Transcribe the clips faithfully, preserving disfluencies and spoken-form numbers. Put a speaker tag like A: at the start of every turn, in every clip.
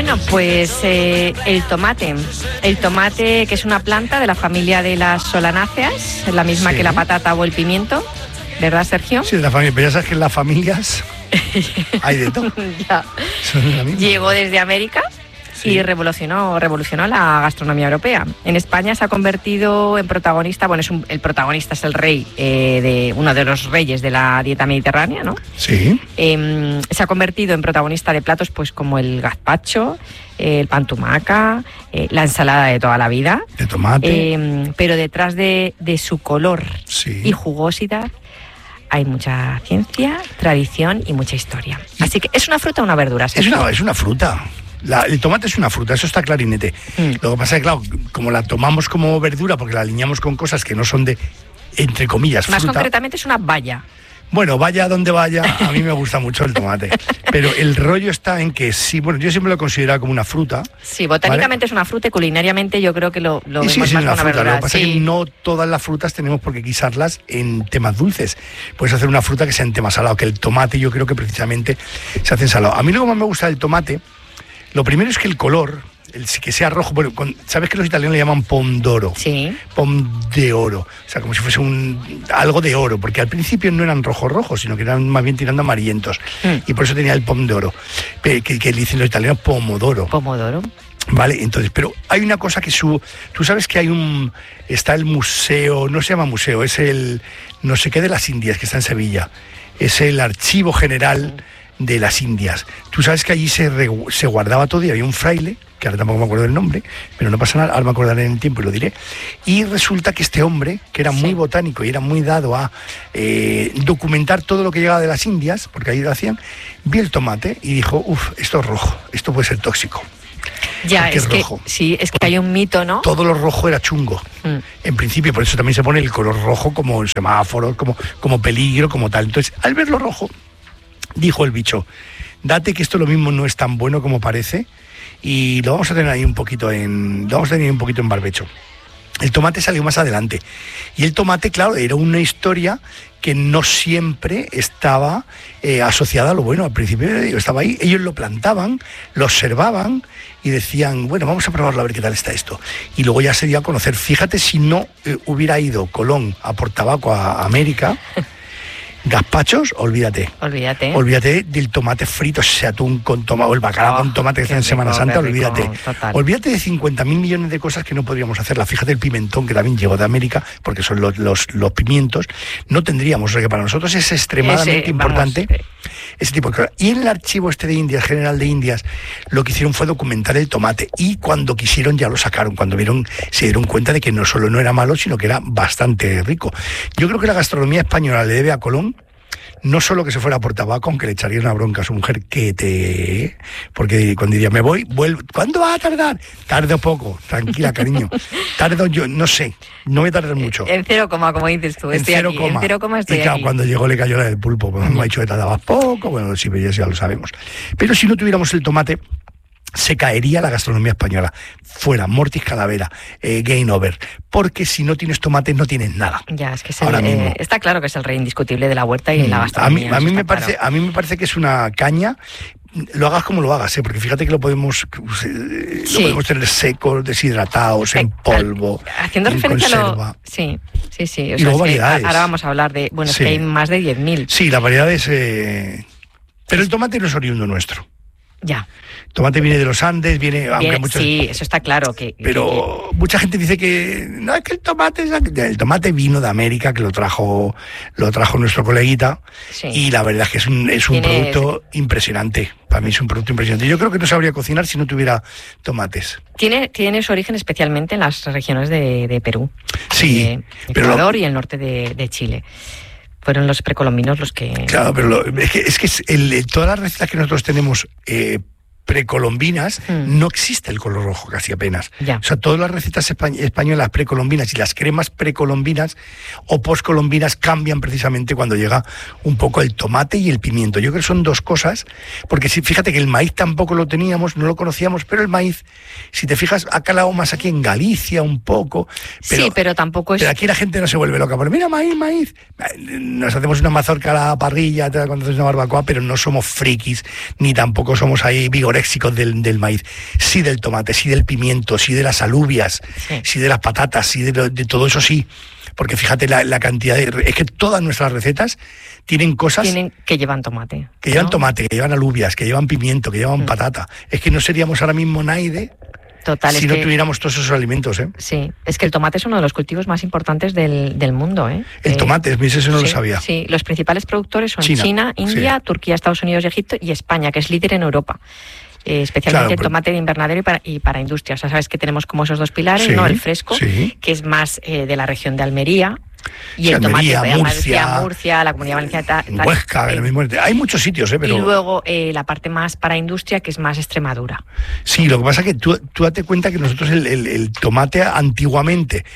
A: Bueno, pues eh, el tomate. El tomate, que es una planta de la familia de las solanáceas, es la misma sí. que la patata o el pimiento, ¿verdad, Sergio?
B: Sí, de la familia, pero ya sabes que en las familias hay de todo.
A: Ya. Llegó desde América. Sí. Y revolucionó, revolucionó la gastronomía europea. En España se ha convertido en protagonista, bueno, es un, el protagonista es el rey, eh, de uno de los reyes de la dieta mediterránea, ¿no?
B: Sí.
A: Eh, se ha convertido en protagonista de platos pues como el gazpacho, eh, el pan tumaca, eh, la ensalada de toda la vida.
B: De tomate.
A: Eh, pero detrás de, de su color
B: sí.
A: y jugosidad hay mucha ciencia, tradición y mucha historia. Así que, ¿es una fruta o una verdura?
B: Es una, es una fruta. La, el tomate es una fruta, eso está clarinete. Mm. Lo que pasa es que, claro, como la tomamos como verdura, porque la alineamos con cosas que no son de, entre comillas, fruta.
A: Más concretamente es una baya.
B: Bueno, vaya donde vaya, a mí me gusta mucho el tomate. Pero el rollo está en que sí, bueno, yo siempre lo he considerado como una fruta.
A: Sí, botánicamente, ¿vale? Es una fruta y culinariamente yo creo que lo, lo
B: y
A: vemos
B: sí,
A: más
B: sí,
A: como
B: una
A: una
B: fruta.
A: verdura.
B: Lo que pasa
A: sí.
B: es que no todas las frutas tenemos por qué guisarlas en temas dulces. Puedes hacer una fruta que sea en tema salado, que el tomate yo creo que precisamente se hace en salado. A mí lo que más me gusta del tomate, lo primero es que el color, el, que sea rojo, bueno, con, ¿sabes que los italianos le llaman pomodoro?
A: Sí.
B: Pom de oro, o sea, como si fuese un algo de oro, porque al principio no eran rojos rojos, sino que eran más bien tirando amarillentos, mm. y por eso tenía el pom de oro, que, que dicen los italianos pomodoro.
A: Pomodoro.
B: Vale, entonces, pero hay una cosa que su, tú sabes que hay un, está el museo, no se llama museo, es el, no sé qué de las Indias, que está en Sevilla, es el Archivo General de las Indias. Tú sabes que allí se, se guardaba todo y había un fraile, que ahora tampoco me acuerdo del nombre, pero no pasa nada, ahora me acordaré en el tiempo y lo diré. Y resulta que este hombre, que era sí. muy botánico y era muy dado a eh, documentar todo lo que llegaba de las Indias, porque ahí lo hacían, vio el tomate y dijo, uff, esto es rojo, esto puede ser tóxico.
A: Ya, es,
B: es
A: que,
B: rojo.
A: Sí, es que hay un mito, ¿no?
B: Todo lo rojo era chungo, mm. en principio, por eso también se pone el color rojo como el semáforo, como, como peligro, como tal. Entonces, al verlo rojo, dijo el bicho, date que esto lo mismo no es tan bueno como parece y lo vamos a tener ahí un poquito en, lo vamos a tener un poquito en barbecho. El tomate salió más adelante y el tomate, claro, era una historia que no siempre estaba eh, asociada a lo bueno. Al principio estaba ahí, ellos lo plantaban, lo observaban y decían, bueno, vamos a probarlo a ver qué tal está esto. Y luego ya se dio a conocer. Fíjate si no eh, hubiera ido Colón a por tabaco a América. Gazpachos, olvídate.
A: Olvídate.
B: Olvídate del tomate frito, ese atún con tomate, o el bacalao oh, con tomate que está en rico, Semana Santa, olvídate. Rico, olvídate de cincuenta mil millones de cosas que no podríamos hacerla. Fíjate el pimentón, que también llegó de América, porque son los, los, los pimientos. No tendríamos, o sea que para nosotros es extremadamente ese, importante vamos, ese tipo de cosas. Y en el archivo este de Indias, General de Indias, lo que hicieron fue documentar el tomate. Y cuando quisieron ya lo sacaron, cuando vieron, se dieron cuenta de que no solo no era malo, sino que era bastante rico. Yo creo que la gastronomía española le debe a Colón no solo que se fuera por tabaco, aunque le echaría una bronca a su mujer, que te... Porque cuando diría, me voy, vuelvo... ¿Cuándo va a tardar? Tarde o poco, tranquila, cariño. Tardo yo, no sé, no me tardar mucho.
A: En cero coma, como dices tú, estoy
B: en cero
A: aquí.
B: Coma.
A: En cero coma estoy
B: y claro,
A: aquí.
B: Cuando llegó le cayó la del pulpo, pues me ha dicho que tardaba poco, bueno, sí, ya, ya lo sabemos. Pero si no tuviéramos el tomate, se caería la gastronomía española. Fuera, mortis calavera, eh, game over. Porque si no tienes tomate, no tienes nada.
A: Ya, es que es el, eh, está claro que es el rey indiscutible de la huerta y mm, la gastronomía.
B: A mí, a mí me
A: claro.
B: parece, a mí me parece que es una caña. Lo hagas como lo hagas, ¿eh? Porque fíjate que lo podemos, eh, sí. lo podemos tener secos, deshidratados, eh, en polvo,
A: haciendo
B: en
A: referencia
B: conserva.
A: a lo... Sí, sí, sí. O
B: y
A: sea,
B: luego
A: es
B: variedades.
A: Que ahora vamos a hablar de... Bueno,
B: sí.
A: es que hay más de diez mil.
B: Sí, la variedad es... Eh... Pero el tomate no es oriundo nuestro.
A: Ya.
B: Tomate viene de los Andes, viene... Aunque
A: Bien,
B: muchos,
A: sí, eso está claro. que
B: Pero
A: que,
B: mucha gente dice que... No, es que el tomate... Es, el tomate vino de América, que lo trajo lo trajo nuestro coleguita. Sí. Y la verdad es que es un, es un producto impresionante. Para mí es un producto impresionante. Yo creo que no sabría cocinar si no tuviera tomates.
A: Tiene, tiene su origen especialmente en las regiones de, de Perú.
B: Sí.
A: De Ecuador lo... y el norte de, de Chile. Fueron los precolombinos los que...
B: Claro, pero lo, es que, es que el, el, todas las recetas que nosotros tenemos eh, precolombinas, mm. no existe el color rojo casi apenas.
A: Ya.
B: O sea, todas las recetas españ- españolas precolombinas y las cremas precolombinas o postcolombinas cambian precisamente cuando llega un poco el tomate y el pimiento. Yo creo que son dos cosas, porque si, fíjate que el maíz tampoco lo teníamos, no lo conocíamos, pero el maíz, si te fijas, ha calado más aquí en Galicia un poco. Pero,
A: sí, pero tampoco es...
B: Pero aquí la gente no se vuelve loca, pero mira, maíz, maíz. Nos hacemos una mazorca a la parrilla cuando haces una barbacoa, pero no somos frikis, ni tampoco somos ahí vigorosos orexicos del, del maíz, sí del tomate, sí del pimiento, sí de las alubias, sí, sí de las patatas, sí de, de todo eso sí. Porque fíjate la, la cantidad de... Es que todas nuestras recetas tienen cosas...
A: Tienen que llevan tomate.
B: Que llevan ¿no? tomate, que llevan alubias, que llevan pimiento, que llevan mm. patata. Es que no seríamos ahora mismo Naide... Total, si no que, tuviéramos todos esos alimentos, ¿eh?
A: Sí, es que el tomate es uno de los cultivos más importantes del, del mundo, ¿eh?
B: El eh, tomate, eso no
A: sí,
B: lo sabía.
A: Sí, los principales productores son China,
B: China
A: India,
B: sí.
A: Turquía, Estados Unidos y Egipto, y España, que es líder en Europa. Eh, especialmente claro, el tomate de invernadero y para, y para industria. O sea, sabes que tenemos como esos dos pilares, sí, ¿no? El fresco, sí. que es más eh, de la región de Almería, y sí, el
B: Almería,
A: tomate,
B: Murcia,
A: Murcia, la Comunidad Valenciana,
B: Huesca, eh, mismo, hay muchos sitios, ¿eh? Pero...
A: Y luego eh, la parte más para industria, que es más Extremadura.
B: Sí, lo que pasa es que tú, tú date cuenta que nosotros el, el, el tomate antiguamente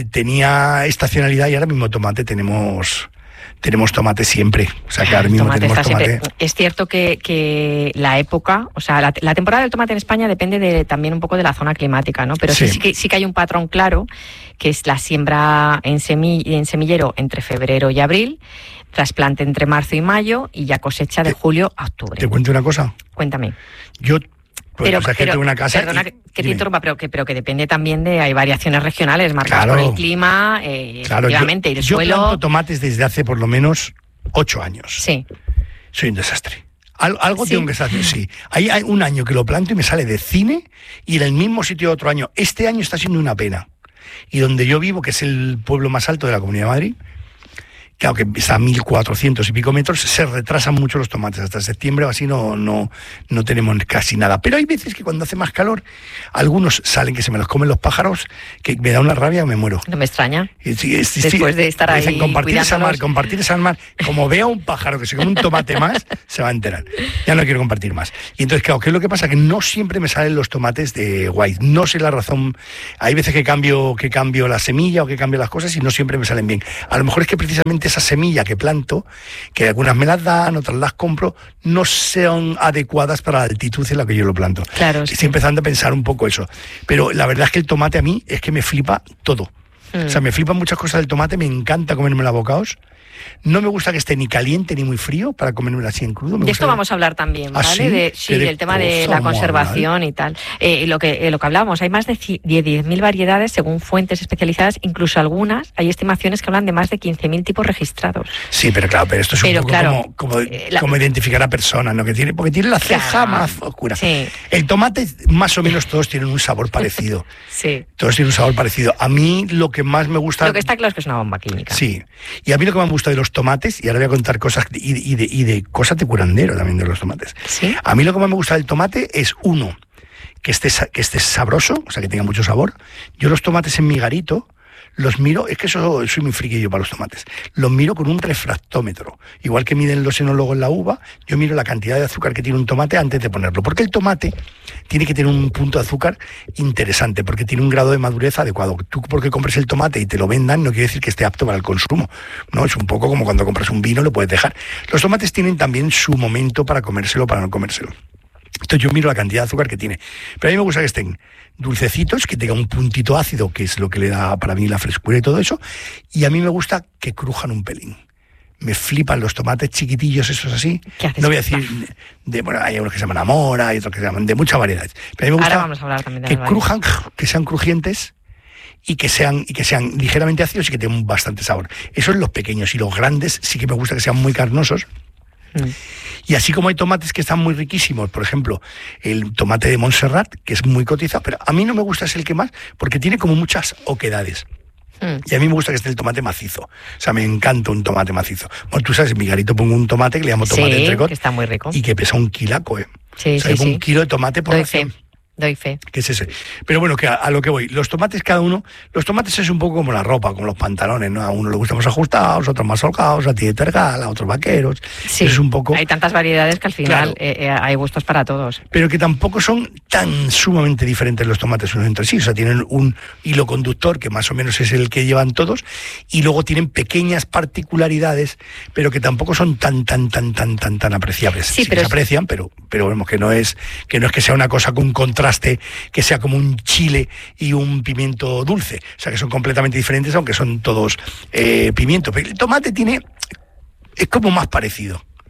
B: tenía estacionalidad y ahora mismo tomate tenemos... Tenemos tomate siempre, o sea que ahora mismo
A: tomate
B: tenemos tomate.
A: Siempre. Es cierto que, que la época, o sea, la, la temporada del tomate en España depende de, también un poco de la zona climática, ¿no? Pero sí, sí, sí, que, sí que hay un patrón claro, que es la siembra en, semi, en semillero entre febrero y abril, trasplante entre marzo y mayo y ya cosecha de te, julio a octubre.
B: ¿Te cuento una cosa?
A: Cuéntame.
B: Yo... Pues,
A: pero,
B: o sea,
A: pero,
B: que tengo una casa
A: perdona
B: y,
A: que te dime. interrumpa, pero que, pero que depende también de, hay variaciones regionales marcadas
B: claro,
A: por el clima, eh,
B: claro,
A: efectivamente,
B: yo,
A: y el
B: yo
A: suelo.
B: Yo planto tomates desde hace por lo menos ocho años.
A: Sí.
B: Soy un desastre. Al, algo
A: ¿Sí?
B: tengo que hacer, sí. Hay, hay un año que lo planto y me sale de cine, y en el mismo sitio otro año. Este año está siendo una pena. Y donde yo vivo, que es el pueblo más alto de la Comunidad de Madrid, claro que está a mil cuatrocientos y pico metros, se retrasan mucho los tomates. Hasta septiembre o así no, no, no tenemos casi nada. Pero hay veces que cuando hace más calor, algunos salen que se me los comen los pájaros, que me da una rabia y me muero.
A: No me extraña.
B: Sí, sí, sí,
A: Después de estar ahí
B: compartir esa mar, compartir esa mar. Como vea un pájaro que se come un tomate más, se va a enterar. Ya no quiero compartir más. Y entonces, claro, ¿qué es lo que pasa? Que no siempre me salen los tomates de white. No sé la razón. Hay veces que cambio, que cambio la semilla o que cambio las cosas y no siempre me salen bien. A lo mejor es que precisamente esa semilla que planto, que algunas me las dan, otras las compro, no son adecuadas para la altitud en la que yo lo planto.
A: Claro,
B: Estoy
A: sí.
B: empezando a pensar un poco eso. Pero la verdad es que el tomate a mí es que me flipa todo. Mm. O sea, me flipan muchas cosas del tomate, me encanta comérmelo a bocados. No me gusta que esté ni caliente ni muy frío para comérmelo así en crudo. Me
A: de esto
B: que...
A: vamos a hablar también, ¿vale?
B: ¿Ah, sí?
A: De, sí,
B: de
A: del tema de la conservación y tal. Eh, lo que eh, lo que hablábamos, hay más de diez mil variedades según fuentes especializadas, incluso algunas, hay estimaciones que hablan de más de quince mil tipos registrados.
B: Sí, pero claro, pero esto es
A: pero
B: un poco
A: claro,
B: como, como,
A: eh, la...
B: como identificar a personas, ¿no? Que tiene, porque tiene la ceja claro. más oscura.
A: Sí.
B: El tomate, más o menos todos tienen un sabor parecido.
A: Sí.
B: Todos tienen un sabor parecido. A mí lo que más me gusta...
A: Lo que está claro es que es una bomba química.
B: Sí. Y a mí lo que más me gusta de los tomates, y ahora voy a contar cosas y, y, de, y de cosas de curandero también de los tomates.
A: ¿Sí?
B: A mí lo que más me gusta del tomate es, uno, que esté, que esté sabroso, o sea, que tenga mucho sabor. Yo los tomates en mi garito los miro, es que eso soy muy friki yo para los tomates, los miro con un refractómetro. Igual que miden los enólogos la uva, yo miro la cantidad de azúcar que tiene un tomate antes de ponerlo. Porque el tomate tiene que tener un punto de azúcar interesante, porque tiene un grado de madurez adecuado. Tú porque compres el tomate y te lo vendan, no quiere decir que esté apto para el consumo, ¿no? Es un poco como cuando compras un vino, lo puedes dejar. Los tomates tienen también su momento para comérselo o para no comérselo. Entonces yo miro la cantidad de azúcar que tiene. Pero a mí me gusta que estén dulcecitos, que tenga un puntito ácido, que es lo que le da para mí la frescura y todo eso. Y a mí me gusta que crujan un pelín. Me flipan los tomates chiquitillos, esos así. No voy a decir, de, bueno, hay unos que se llaman amora, hay otros que se llaman de muchas variedades. Pero a mí me gusta
A: Ahora vamos a hablar también de
B: que crujan, que sean crujientes y que sean y que sean ligeramente ácidos y que tengan bastante sabor. Eso en los pequeños. Y los grandes sí que me gusta que sean muy carnosos. Mm. Y así como hay tomates que están muy riquísimos, por ejemplo, el tomate de Montserrat, que es muy cotizado, pero a mí no me gusta, es el que más, porque tiene como muchas oquedades. Mm. Y a mí me gusta que esté el tomate macizo. O sea, me encanta un tomate macizo. Bueno, tú sabes, en mi garito pongo un tomate que le llamo tomate
A: sí,
B: entrecot.
A: Que está muy rico.
B: Y que pesa un kilaco, ¿eh?
A: Sí,
B: o sea,
A: sí, sí.
B: un kilo de tomate por ración.
A: Doy fe.
B: ¿Qué es ese? Pero bueno, que a, a lo que voy. Los tomates, cada uno... Los tomates es un poco como la ropa, como los pantalones, ¿no? A uno le gustan más ajustados, a otros más holgados, a ti de tergal, a otros vaqueros.
A: Sí,
B: es un poco...
A: hay tantas variedades que al final
B: claro.
A: eh, eh, hay gustos para todos.
B: Pero que tampoco son tan sumamente diferentes los tomates unos entre sí. O sea, tienen un hilo conductor que más o menos es el que llevan todos, y luego tienen pequeñas particularidades, pero que tampoco son tan, tan, tan, tan, tan, tan apreciables.
A: Sí,
B: sí
A: pero
B: que se aprecian, pero, pero vemos que no es que no es que sea una cosa con un contraste, que sea como un chile y un pimiento dulce. O sea, que son completamente diferentes, aunque son todos eh, pimientos. Pero el tomate tiene... es como más parecido.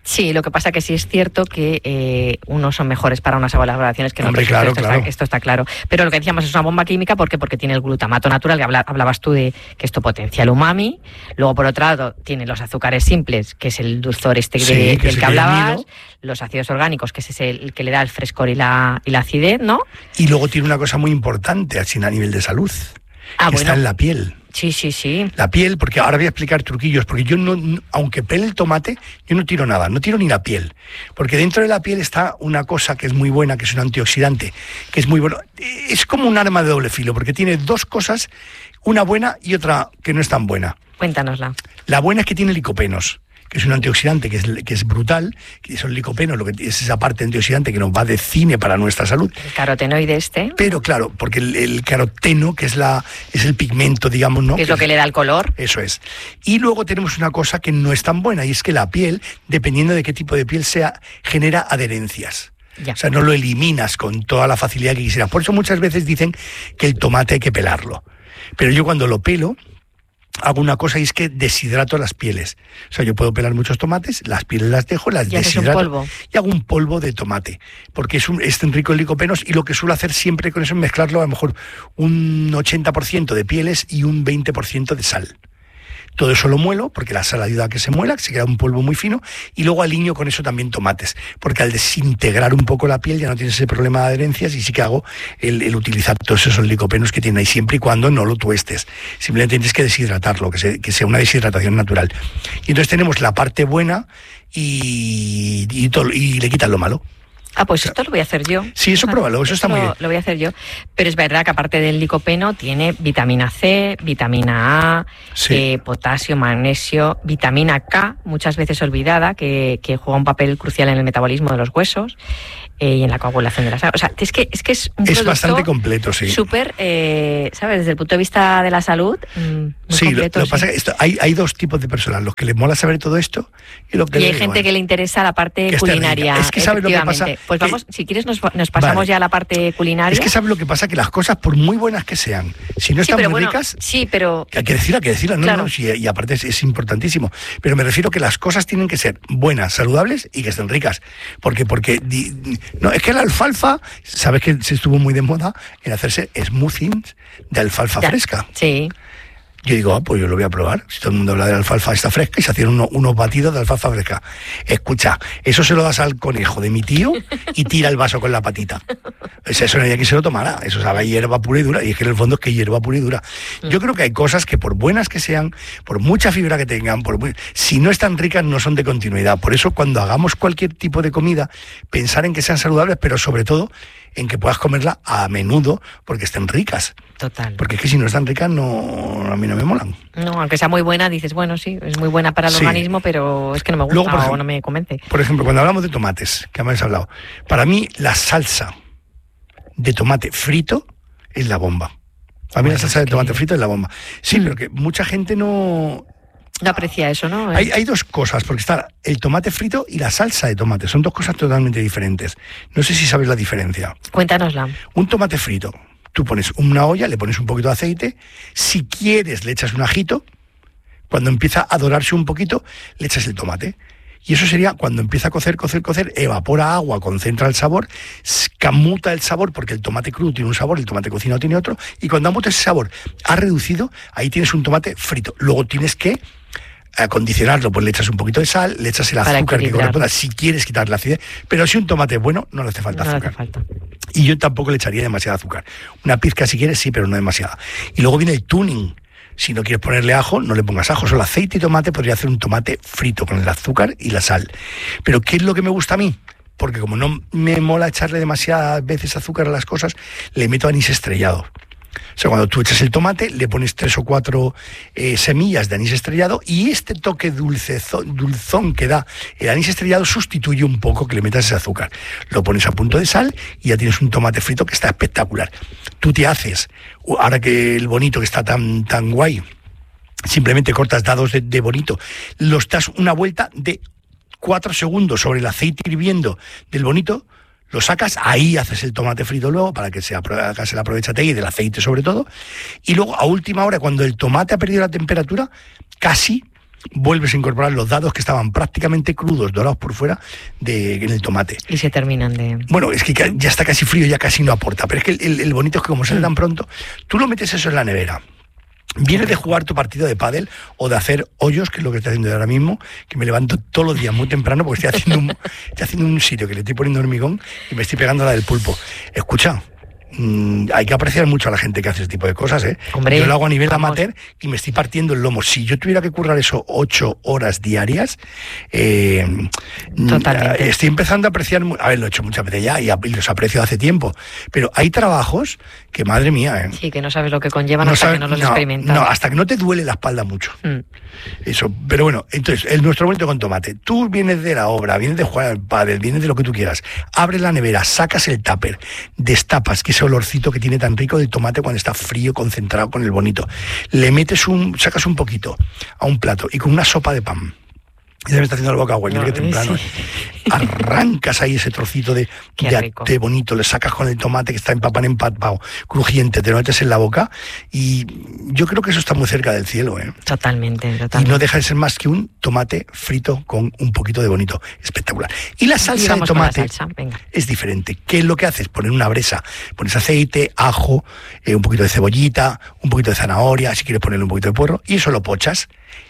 A: Sí, lo que pasa que sí es cierto que eh, unos son mejores para unas elaboraciones que no
B: Hombre,
A: otros.
B: claro,
A: esto,
B: claro.
A: Está, esto está claro. Pero lo que decíamos es una bomba química, ¿por qué? Porque tiene el glutamato natural, que habla, hablabas tú de que esto potencia el umami. Luego, por otro lado, tiene los azúcares simples, que es el dulzor este
B: sí,
A: de,
B: que
A: del que hablabas.
B: Nido.
A: Los ácidos orgánicos, que es el que le da el frescor y la, y la acidez, ¿no?
B: Y luego tiene una cosa muy importante, así a nivel de salud,
A: ah,
B: que
A: bueno.
B: está en la piel.
A: Sí, sí, sí.
B: La piel, porque ahora voy a explicar truquillos, porque yo no, aunque pele el tomate, yo no tiro nada, no tiro ni la piel, porque dentro de la piel está una cosa que es muy buena, que es un antioxidante, que es muy bueno. Es como un arma de doble filo, porque tiene dos cosas, una buena y otra que no es tan buena.
A: Cuéntanosla.
B: La buena es que tiene licopenos, que es un antioxidante que es, que es brutal, que son licopenos, lo que es esa parte antioxidante que nos va de cine para nuestra salud.
A: El carotenoide este.
B: Pero claro, porque el, el caroteno, que es la es el pigmento, digamos, ¿no?
A: Que es lo que le da el color.
B: Eso es. Y luego tenemos una cosa que no es tan buena, y es que la piel, dependiendo de qué tipo de piel sea, genera adherencias.
A: Ya.
B: O sea, no lo eliminas con toda la facilidad que quisieras. Por eso muchas veces dicen que el tomate hay que pelarlo. Pero yo cuando lo pelo, hago una cosa y es que deshidrato las pieles. O sea, yo puedo pelar muchos tomates, las pieles las dejo, las
A: y
B: deshidrato
A: un polvo.
B: y hago un polvo de tomate, porque es, un, es rico en licopenos, y lo que suelo hacer siempre con eso es mezclarlo a lo mejor un ochenta por ciento de pieles y un veinte por ciento de sal. Todo eso lo muelo, porque la sal ayuda a que se muela, que se queda un polvo muy fino, y luego alineo con eso también tomates, porque al desintegrar un poco la piel ya no tienes ese problema de adherencias, y sí que hago el, el utilizar todos esos licopenos que tiene ahí, siempre y cuando no lo tuestes. Simplemente tienes que deshidratarlo, que, se, que sea una deshidratación natural. Y entonces tenemos la parte buena y, y, todo, y le quitas lo malo.
A: Ah, pues esto lo voy a hacer yo.
B: Sí, eso pruébalo, eso está
A: lo,
B: muy bien.
A: Lo voy a hacer yo. Pero es verdad que aparte del licopeno tiene vitamina C, vitamina A,
B: sí.
A: eh, potasio, magnesio, vitamina K, muchas veces olvidada, que, que juega un papel crucial en el metabolismo de los huesos eh, y en la coagulación de la sangre. O sea, es que es, que es un
B: Es bastante completo, sí.
A: Súper, eh, ¿sabes? Desde el punto de vista de la salud, mmm, muy
B: sí,
A: completo.
B: Lo, lo
A: sí,
B: pasa es que esto, hay, hay dos tipos de personas, los que les mola saber todo esto y los que
A: y hay
B: les
A: gente
B: igual.
A: que le interesa la parte
B: que
A: culinaria.
B: Es que sabes lo que pasa.
A: Pues
B: que,
A: vamos, si quieres nos, nos pasamos
B: vale.
A: ya a la parte culinaria.
B: Es que sabes lo que pasa, que las cosas, por muy buenas que sean, si no están
A: sí,
B: muy
A: bueno,
B: ricas,
A: sí, pero
B: hay que decirla, hay que decirla, no,
A: claro.
B: no, sí, y aparte es, es importantísimo. Pero me refiero que las cosas tienen que ser buenas, saludables y que estén ricas. Porque, porque di, no, es que la alfalfa, sabes que se estuvo muy de moda en hacerse smoothies de alfalfa
A: ya.
B: fresca.
A: Sí.
B: Yo digo, ah, pues yo lo voy a probar. Si todo el mundo habla de la alfalfa esta fresca, y se hacían uno, unos batidos de alfalfa fresca. Escucha, eso se lo das al conejo de mi tío y tira el vaso con la patita. Pues eso no había quien se lo tomara. Eso sabe a hierba pura y dura. Y es que en el fondo es que hierba pura y dura. Mm. Yo creo que hay cosas que por buenas que sean, por mucha fibra que tengan, por muy, si no están ricas no son de continuidad. Por eso cuando hagamos cualquier tipo de comida, pensar en que sean saludables, pero sobre todo en que puedas comerla a menudo porque estén ricas.
A: Total.
B: Porque es que si no están ricas, no, a mí no me molan.
A: No, aunque sea muy buena, dices, bueno, sí, es muy buena para el sí. organismo, pero es que no me gusta. Luego, por ejemplo, o no me convence.
B: Por ejemplo, cuando hablamos de tomates, que hemos hablado, para mí la salsa de tomate frito es la bomba. Para mí bueno, la salsa de tomate que... frito es la bomba. Sí, mm. pero que mucha gente no...
A: No aprecia eso, ¿no?
B: Hay, hay dos cosas, porque está el tomate frito y la salsa de tomate. Son dos cosas totalmente diferentes. No sé si sabes la diferencia.
A: Cuéntanosla.
B: Un tomate frito, tú pones una olla, le pones un poquito de aceite. Si quieres, le echas un ajito. Cuando empieza a dorarse un poquito, le echas el tomate. Y eso sería cuando empieza a cocer, cocer, cocer, evapora agua, concentra el sabor, camuta el sabor, porque el tomate crudo tiene un sabor, el tomate cocinado tiene otro, y cuando amuta ese sabor ha reducido, ahí tienes un tomate frito. Luego tienes que acondicionarlo, pues le echas un poquito de sal, le echas el
A: Para
B: azúcar que corresponda, si quieres quitar la acidez, pero si un tomate es bueno, no le hace falta
A: no
B: azúcar.
A: Hace falta.
B: Y yo tampoco le echaría demasiada azúcar. Una pizca si quieres, sí, pero no demasiada. Y luego viene el tuning. Si no quieres ponerle ajo, no le pongas ajo, solo aceite y tomate. Podría hacer un tomate frito con el azúcar y la sal. Pero ¿qué es lo que me gusta a mí? Porque como no me mola echarle demasiadas veces azúcar a las cosas, le meto anís estrellado. O sea, cuando tú echas el tomate, le pones tres o cuatro eh, semillas de anís estrellado, y este toque dulcezón, dulzón que da el anís estrellado sustituye un poco que le metas ese azúcar. Lo pones a punto de sal y ya tienes un tomate frito que está espectacular. Tú te haces, ahora que el bonito que está tan, tan guay, simplemente cortas dados de, de bonito, los das una vuelta de cuatro segundos sobre el aceite hirviendo del bonito, lo sacas, ahí haces el tomate frito luego para que se hagas el aprovechate y del aceite sobre todo, y luego a última hora, cuando el tomate ha perdido la temperatura, casi vuelves a incorporar los dados que estaban prácticamente crudos, dorados por fuera, de, en el tomate.
A: Y se terminan de...
B: Bueno, es que ya está casi frío, ya casi no aporta, pero es que el, el, el bonito es que como sale tan pronto, tú lo metes eso en la nevera. Vienes de jugar tu partido de pádel o de hacer hoyos, que es lo que estoy haciendo ahora mismo, que me levanto todos los días muy temprano porque estoy haciendo un, estoy haciendo un sitio que le estoy poniendo hormigón y me estoy pegando a la del pulpo. Escucha, mmm, hay que apreciar mucho a la gente que hace ese tipo de cosas, ¿eh?
A: Hombre,
B: yo lo hago a nivel
A: vamos.
B: amateur y me estoy partiendo el lomo. Si yo tuviera que currar eso ocho horas diarias, eh,
A: Totalmente.
B: estoy empezando a apreciar, a ver, lo he hecho muchas veces ya y, y los aprecio hace tiempo, pero hay trabajos que, madre mía, ¿eh?
A: Sí, que no sabes lo que conllevan
B: No
A: hasta
B: sabe-
A: que no los
B: no,
A: experimentas.
B: No, hasta que no te duele la espalda mucho.
A: Mm.
B: Eso, pero bueno, entonces, el nuestro bonito con tomate. Tú vienes de la obra, vienes de jugar al pádel, vienes de lo que tú quieras. Abres la nevera, sacas el tupper, destapas, que ese olorcito que tiene tan rico del tomate cuando está frío, concentrado con el bonito. Le metes un, sacas un poquito a un plato y con una sopa de pan. Ya me está haciendo la boca agua,
A: No,
B: que temprano.
A: sí.
B: Arrancas ahí ese trocito de,
A: Qué
B: de
A: rico.
B: ate bonito, le sacas con el tomate que está empapado, empapado, crujiente, te lo metes en la boca y yo creo que eso está muy cerca del cielo, ¿eh?
A: Totalmente,
B: Y
A: totalmente.
B: no deja de ser más que un tomate frito con un poquito de bonito. Espectacular. Y la
A: Y
B: salsa de
A: vamos con la
B: tomate
A: salsa, venga.
B: es diferente. ¿Qué es lo que haces? Poner una bresa, pones aceite, ajo, eh, un poquito de cebollita, un poquito de zanahoria, si quieres ponerle un poquito de puerro, y eso lo pochas.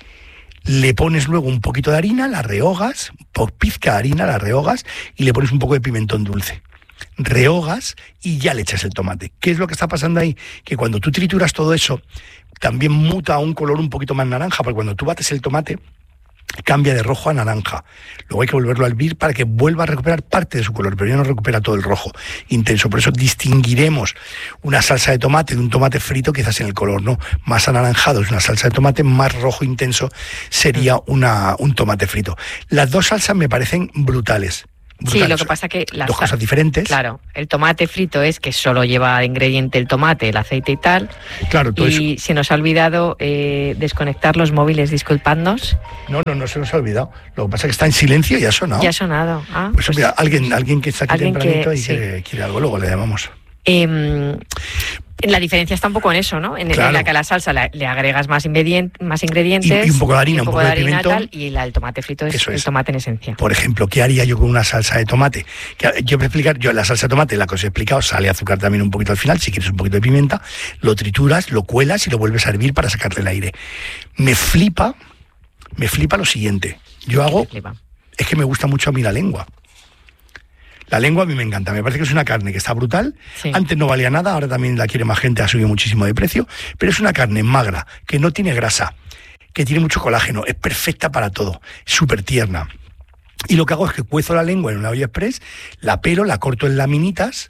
B: Le pones luego un poquito de harina, la rehogas, por pizca de harina, la rehogas, y le pones un poco de pimentón dulce. Rehogas y ya le echas el tomate. ¿Qué es lo que está pasando ahí? Que cuando tú trituras todo eso, también muta a un color un poquito más naranja, porque cuando tú bates el tomate, cambia de rojo a naranja. Luego hay que volverlo a hervir para que vuelva a recuperar parte de su color, pero ya no recupera todo el rojo intenso. Por eso distinguiremos una salsa de tomate de un tomate frito quizás en el color, ¿no? Más anaranjado es una salsa de tomate, más rojo intenso sería una, un tomate frito. Las dos salsas me parecen brutales.
A: Sí,
B: brutales.
A: lo que pasa que las
B: Dos cosas diferentes.
A: Claro, el tomate frito es que solo lleva de ingrediente el tomate, el aceite y tal.
B: Claro, todo
A: Y
B: eso.
A: se nos ha olvidado eh, desconectar los móviles, disculpadnos.
B: No, no, no se nos ha olvidado. Lo que pasa es que está en silencio y ha sonado.
A: Ya ha sonado. Ah,
B: Pues,
A: pues,
B: mira, alguien, alguien que está aquí
A: alguien
B: tempranito
A: que-
B: y
A: sí.
B: quiere, quiere algo, luego le llamamos.
A: eh, la diferencia está un poco en eso, ¿no? En,
B: Claro.
A: en la que a la salsa la- le agregas más, ingrediente, más ingredientes.
B: Y- y un poco de harina,
A: y
B: un poco de
A: harina
B: pimentón.
A: tal, y la, el tomate frito es
B: Eso
A: el
B: es.
A: tomate en esencia.
B: Por ejemplo, ¿qué haría yo con una salsa de tomate? Que, yo voy a explicar, yo la salsa de tomate, la que os he explicado, sale azúcar también un poquito al final, si quieres un poquito de pimienta, lo trituras, lo cuelas y lo vuelves a hervir para sacarle el aire. Me flipa, me flipa lo siguiente. Yo hago,
A: Te flipa.
B: es que me gusta mucho a mí la lengua. La lengua a mí me encanta, me parece que es una carne que está brutal.
A: Sí.
B: Antes no valía nada, ahora también la quiere más gente, ha subido muchísimo de precio, pero es una carne magra, que no tiene grasa, que tiene mucho colágeno, es perfecta para todo, es súper tierna. Y lo que hago es que cuezo la lengua en una olla express, la pelo, la corto en laminitas,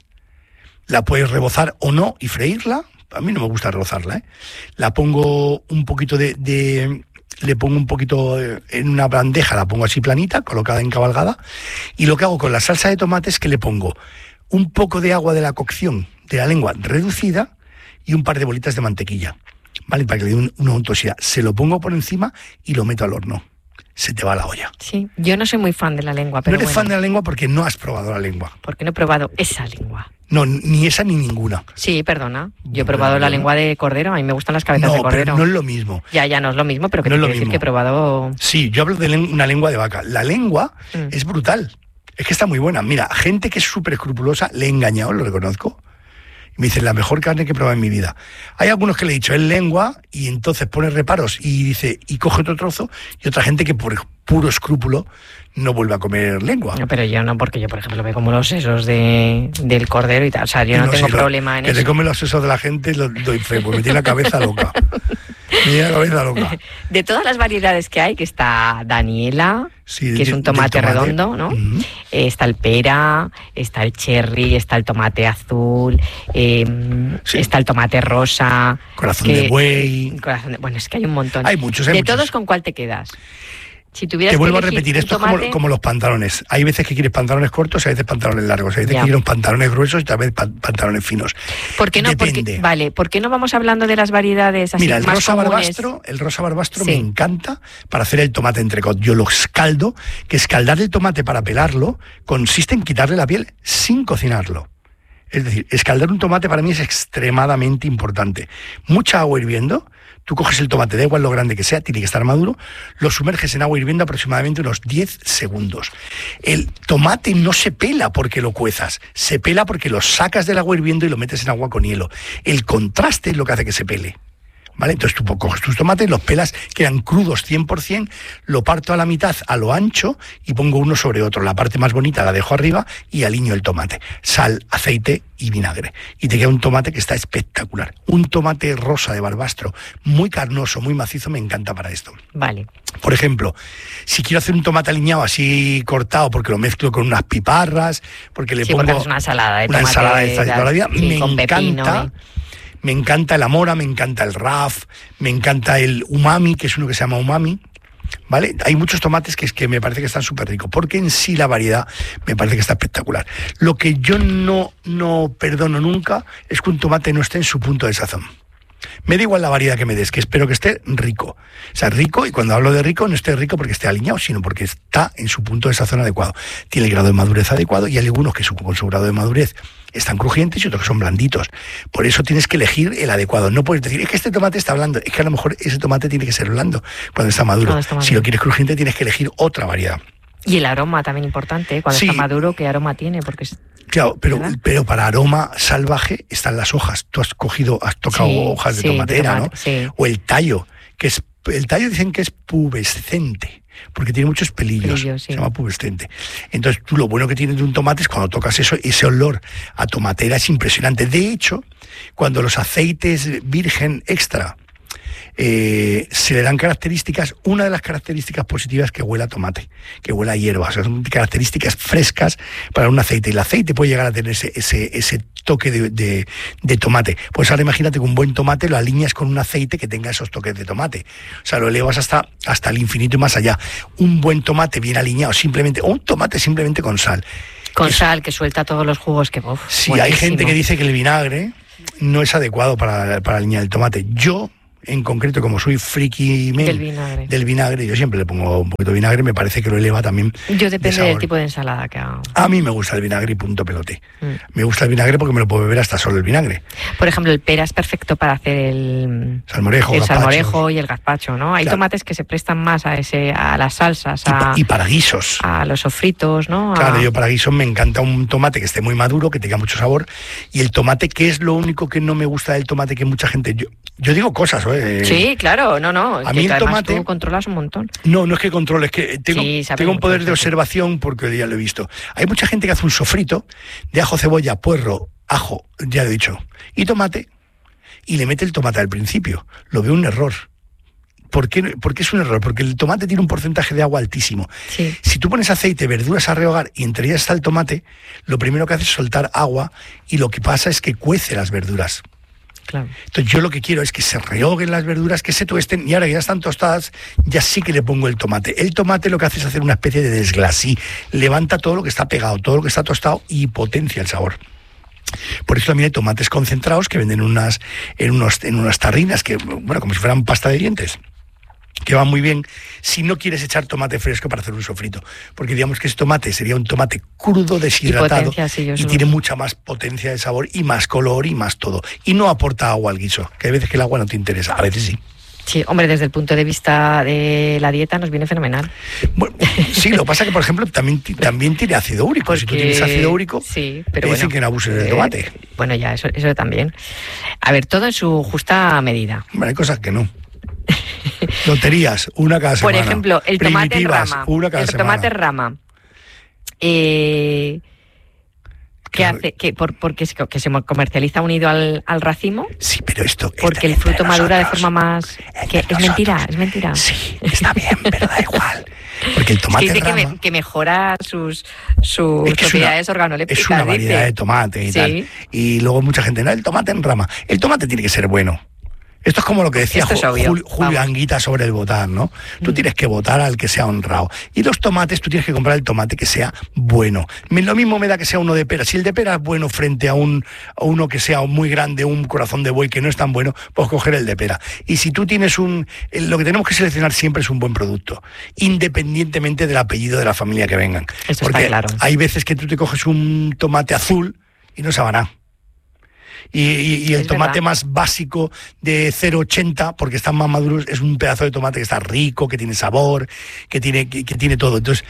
B: la puedes rebozar o no y freírla. A mí no me gusta rebozarla, ¿eh? La pongo un poquito de, de le pongo un poquito en una bandeja, la pongo así planita, colocada en cabalgada, y lo que hago con la salsa de tomate es que le pongo un poco de agua de la cocción de la lengua reducida y un par de bolitas de mantequilla, ¿vale? Para que le dé un, una untuosidad. Se lo pongo por encima y lo meto al horno. Se te va la olla.
A: Sí, yo no soy muy fan de la lengua, pero
B: No eres
A: bueno,
B: fan de la lengua porque no has probado la lengua.
A: porque no he probado esa lengua.
B: No, ni esa ni ninguna.
A: Sí, perdona. Yo he
B: Bueno,
A: probado la
B: bueno.
A: lengua de cordero. A mí me gustan las cabezas de
B: No,
A: cordero.
B: pero no es lo mismo.
A: Ya, ya no es lo mismo, pero que
B: No
A: te
B: es lo
A: quiero decir
B: mismo.
A: que he probado.
B: Sí, yo hablo de len- una lengua de vaca. La lengua
A: Mm.
B: es brutal. Es que está muy buena. Mira, gente que es súper escrupulosa, le he engañado, lo reconozco. Y me dicen, la mejor carne que he probado en mi vida. Hay algunos que le he dicho, es lengua, y entonces pone reparos y dice, y coge otro trozo, y otra gente que por puro escrúpulo no vuelve a comer lengua.
A: No, pero yo no, porque yo, por ejemplo, veo como los sesos de, del cordero y tal. O sea, yo no,
B: No,
A: tengo
B: sí, pero
A: problema en
B: que
A: eso.
B: te come los sesos de la gente, lo doy fe, porque me tiene la cabeza loca. Me tiene la cabeza loca.
A: De todas las variedades que hay, que está Daniela,
B: Sí,
A: que es
B: de-
A: un
B: del
A: tomate,
B: tomate.
A: redondo, ¿no?
B: Ujú.
A: Eh, está el pera, está el cherry, está el tomate azul, eh,
B: Sí.
A: está el tomate rosa.
B: Corazón
A: que-
B: de buey.
A: corazón de- bueno, es que hay un montón.
B: Hay muchos, hay
A: de
B: muchos.
A: todos, ¿con cuál te quedas? Si tuvieras
B: Te vuelvo a
A: que elegir
B: repetir,
A: un
B: esto es
A: tomate,
B: como, como los pantalones. Hay veces que quieres pantalones cortos, hay veces pantalones largos, hay veces
A: Ya.
B: que quieres pantalones gruesos y tal vez pan- pantalones finos.
A: ¿Por qué no? Porque,
B: Depende.
A: vale, ¿por qué no vamos hablando de las variedades así
B: Mira, el
A: más
B: rosa
A: comunes?
B: barbastro, el rosa barbastro
A: Sí.
B: me encanta para hacer el tomate entrecot. Yo lo escaldo, que escaldar el tomate para pelarlo consiste en quitarle la piel sin cocinarlo. Es decir, escaldar un tomate para mí es extremadamente importante. Mucha agua hirviendo, tú coges el tomate, da igual lo grande que sea, tiene que estar maduro, lo sumerges en agua hirviendo aproximadamente unos diez segundos. El tomate no se pela porque lo cuezas, se pela porque lo sacas del agua hirviendo y lo metes en agua con hielo. El contraste es lo que hace que se pele. ¿Vale? Entonces tú coges tus tomates, los pelas, quedan crudos cien por ciento, lo parto a la mitad a lo ancho y pongo uno sobre otro. La parte más bonita la dejo arriba y aliño el tomate. Sal, aceite y vinagre. Y te queda un tomate que está espectacular. Un tomate rosa de barbastro, muy carnoso, muy macizo, me encanta para esto.
A: Vale.
B: Por ejemplo, si quiero hacer un tomate aliñado así cortado, porque lo mezclo con unas piparras, porque le
A: sí,
B: pongo
A: porque es una ensalada de
B: una
A: tomate.
B: ensalada de, de toda la vida,
A: sí,
B: me
A: con
B: encanta.
A: Pepino, ¿eh?
B: Me encanta el amora, me encanta el raf, me encanta el umami, que es uno que se llama umami, ¿vale? Hay muchos tomates que, es que me parece que están súper ricos, porque en sí la variedad me parece que está espectacular. Lo que yo no, no perdono nunca es que un tomate no esté en su punto de sazón. Me da igual la variedad que me des, que espero que esté rico. O sea, rico, y cuando hablo de rico, no esté rico porque esté aliñado, sino porque está en su punto de sazón adecuado. Tiene el grado de madurez adecuado y hay algunos que con su grado de madurez están crujientes y otros que son blanditos. Por eso tienes que elegir el adecuado. No puedes decir, es que este tomate está blando. Es que a lo mejor ese tomate tiene que ser blando cuando está maduro. Cuando está maduro. Si lo quieres crujiente, tienes que elegir otra variedad.
A: Y el aroma también importante, ¿eh? Cuando sí. está maduro, ¿qué aroma tiene? Porque es...
B: Claro, pero, pero para aroma salvaje están las hojas. Tú has cogido, has tocado sí, sí, de tomatera, de tomate, ¿no? Sí. O el tallo, que es, el tallo dicen que es pubescente, porque tiene muchos pelillos, Pelillo, sí. se llama pubescente. Entonces tú lo bueno que tienes de un tomate es cuando tocas eso, ese olor a tomatera es impresionante. De hecho, cuando los aceites virgen extra Eh, se le dan características, una de las características positivas es que huela a tomate, que huela a hierba, o sea, son características frescas para un aceite, y el aceite puede llegar a tener ese, ese, ese toque de, de, de tomate. Pues ahora imagínate que un buen tomate lo alineas con un aceite que tenga esos toques de tomate, o sea, lo elevas hasta, hasta el infinito y más allá. Un buen tomate bien alineado, simplemente, o un tomate simplemente con sal.
A: Con es, sal, que suelta todos los jugos que... Uf,
B: sí, buenísimo. Hay gente que dice que el vinagre no es adecuado para, para alinear el tomate. Yo... En concreto, como soy friki
A: del vinagre.
B: del vinagre, yo siempre le pongo un poquito de vinagre, me parece que lo eleva también.
A: Yo depende de del tipo de ensalada que hago.
B: A mí me gusta el vinagre y punto pelote. Mm. Me gusta el vinagre porque me lo puedo beber hasta solo el vinagre.
A: Por ejemplo, el pera es perfecto para hacer el
B: salmorejo,
A: el salmorejo y el gazpacho, ¿no? Hay claro. tomates que se prestan más a ese a las salsas, a,
B: y, y para guisos.
A: A los sofritos, ¿no? A...
B: Claro, yo para guisos me encanta un tomate que esté muy maduro, que tenga mucho sabor. Y el tomate, que es lo único que no me gusta del tomate, que mucha gente... Yo, yo digo cosas, ¿eh?
A: Sí, claro. Claro, no, no.
B: A mí el tomate...
A: Tú controlas un montón.
B: No, no es que controle, es que tengo, sí, tengo un poder de observación porque ya lo he visto. Hay mucha gente que hace un sofrito de ajo, cebolla, puerro, ajo, ya lo he dicho, y tomate, y le mete el tomate al principio. Lo veo un error. ¿Por qué, ¿Por qué es un error? Porque el tomate tiene un porcentaje de agua altísimo. Sí. Si tú pones aceite, verduras a rehogar y entre ellas está el tomate, lo primero que hace es soltar agua y lo que pasa es que cuece las verduras.
A: Claro.
B: Entonces yo lo que quiero es que se rehoguen las verduras, que se tuesten, y ahora que ya están tostadas, ya sí que le pongo el tomate. El tomate lo que hace es hacer una especie de desglasí, levanta todo lo que está pegado, todo lo que está tostado y potencia el sabor. Por eso también hay tomates concentrados que venden unas, en, unos, en unas tarrinas, que bueno, como si fueran pasta de dientes, que va muy bien si no quieres echar tomate fresco para hacer un sofrito, porque digamos que ese tomate sería un tomate crudo, deshidratado, y, potencia, sí, y tiene mucha más potencia de sabor y más color y más todo, y no aporta agua al guiso, que hay veces que el agua no te interesa, a veces sí.
A: Sí, hombre, desde el punto de vista de la dieta nos viene fenomenal.
B: Bueno, sí, lo que pasa es que, por ejemplo, también, también tiene ácido úrico. Porque, si tú tienes ácido úrico,
A: sí, pero
B: te dicen
A: bueno,
B: que no abuses del tomate.
A: Eh, bueno, ya, eso, eso también. A ver, todo en su justa medida.
B: Bueno, hay cosas que no. Loterías, una cada semana.
A: Por ejemplo, el tomate rama.
B: Una cada
A: el
B: semana.
A: tomate rama. Eh... ¿Qué hace? ¿Qué, por, porque se, que se comercializa unido al, al racimo?
B: Sí, pero esto...
A: Porque el fruto madura de forma más... Que es mentira, es mentira.
B: Sí, está bien, pero da igual. Porque el tomate
A: es que dice
B: rama,
A: que, me, que mejora sus, sus
B: es que
A: propiedades
B: es una,
A: organolépticas.
B: Es una variedad
A: dice.
B: de tomate y
A: sí.
B: tal. Y luego mucha gente, no, el tomate en rama. El tomate tiene que ser bueno. Esto es como lo que decía Julio, Julio Anguita sobre el votar, ¿no? Tú mm. tienes que votar al que sea honrado. Y los tomates, tú tienes que comprar el tomate que sea bueno. Lo mismo me da que sea uno de pera. Si el de pera es bueno frente a, un, a uno que sea muy grande, un corazón de buey que no es tan bueno, pues coger el de pera. Y si tú tienes un... Lo que tenemos que seleccionar siempre es un buen producto, independientemente del apellido de la familia que vengan.
A: Eso
B: Porque
A: está claro.
B: Hay veces que tú te coges un tomate azul y no sabe nada. Y, y, y el
A: es
B: tomate
A: verdad.
B: más básico de cero coma ochenta, porque están más maduros, es un pedazo de tomate que está rico, que tiene sabor, que tiene, que, que tiene todo. Entonces,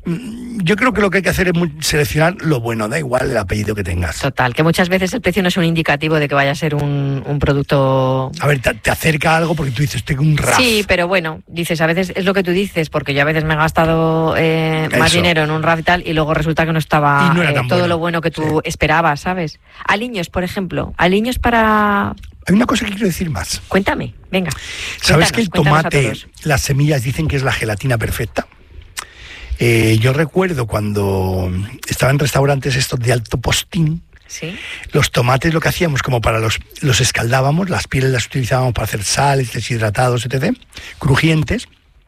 B: yo creo que lo que hay que hacer es muy, seleccionar lo bueno, da igual el apellido que tengas.
A: Total, que muchas veces el precio no es un indicativo de que vaya a ser un, un producto...
B: A ver, te, te acerca algo porque tú dices, tengo un R A F.
A: Sí, pero bueno, dices, a veces es lo que tú dices, porque yo a veces me he gastado eh, más
B: Eso.
A: dinero en un R A F y tal, y luego resulta que no estaba
B: Y no era
A: eh,
B: tan
A: todo
B: bueno.
A: lo bueno que tú
B: Sí.
A: esperabas, ¿sabes? Aliños, por ejemplo, aliños para...
B: Hay una cosa que quiero decir más.
A: Cuéntame, venga.
B: ¿Sabes
A: cuéntanos,
B: que el
A: cuéntanos a
B: tomate,
A: todos.
B: las semillas dicen que es la gelatina perfecta? Eh, yo recuerdo cuando estaba en restaurantes estos de alto postín,
A: Sí.
B: los tomates lo que hacíamos como para los los escaldábamos, las pieles las utilizábamos para hacer sales, deshidratados, etcétera, crujientes.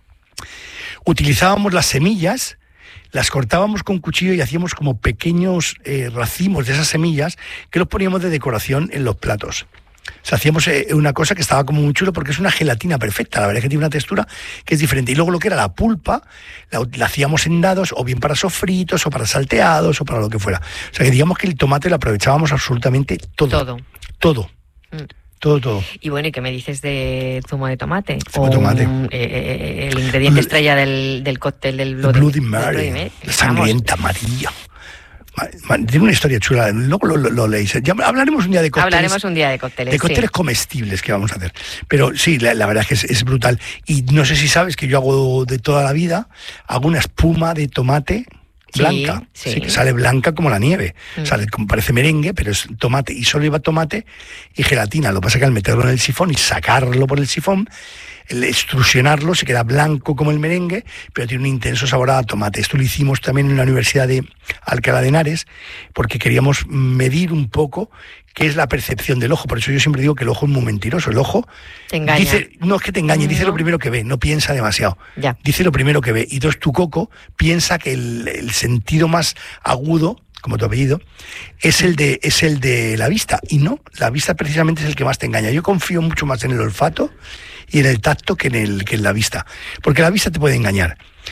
B: Utilizábamos las semillas, las cortábamos con cuchillo y hacíamos como pequeños eh, racimos de esas semillas que los poníamos de decoración en los platos. O sea, hacíamos eh, una cosa que estaba como muy chulo porque es una gelatina perfecta, la verdad es que tiene una textura que es diferente. Y luego lo que era la pulpa, la, la hacíamos en dados, o bien para sofritos, o para salteados, o para lo que fuera. O sea, que digamos que el tomate lo aprovechábamos absolutamente todo.
A: Todo.
B: Todo.
A: Mm.
B: Todo, todo.
A: Y bueno, ¿y qué me dices de zumo de tomate?
B: Zumo de tomate.
A: Un, eh, eh, el ingrediente
B: Bl-
A: estrella del, del cóctel del
B: El
A: Bloody,
B: Bloody
A: del
B: Mary,
A: Bloody Mary.
B: la sangrienta amarilla. Ma- ma- Tiene una historia chula, luego lo, lo, lo leéis. Ya hablaremos un día de
A: Vamos,
B: cócteles.
A: hablaremos un día de cócteles.
B: De cócteles
A: sí.
B: comestibles que vamos a hacer. Pero sí, la, la verdad es que es, es brutal. Y no sé si sabes que yo hago de toda la vida, hago una espuma de tomate
A: Sí,
B: blanca.
A: sí.
B: Sí, que sale blanca como la nieve.
A: Mm.
B: Sale como parece merengue, pero es tomate. Y solo lleva tomate y gelatina. Lo que pasa es que al meterlo en el sifón y sacarlo por el sifón, el extrusionarlo, se queda blanco como el merengue, pero tiene un intenso sabor a tomate. Esto lo hicimos también en la Universidad de Alcalá de Henares, porque queríamos medir un poco qué es la percepción del ojo. Por eso yo siempre digo que el ojo es muy mentiroso. El ojo
A: Te engaña.
B: dice, no es que te engañe, dice
A: No.
B: lo primero que ve, no piensa demasiado.
A: Ya.
B: Dice lo primero que ve. Y entonces tu coco piensa que el, el sentido más agudo, como tu apellido, es el de es el de la vista. Y no, la vista precisamente es el que más te engaña. Yo confío mucho más en el olfato y en el tacto que en el que en la vista. Porque la vista te puede engañar.